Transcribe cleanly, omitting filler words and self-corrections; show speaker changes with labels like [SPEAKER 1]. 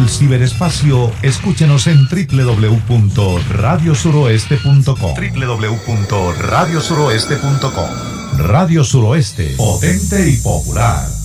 [SPEAKER 1] el ciberespacio, escúchenos en www.radiosuroeste.com. www.radiosuroeste.com. Radio Suroeste, potente y popular.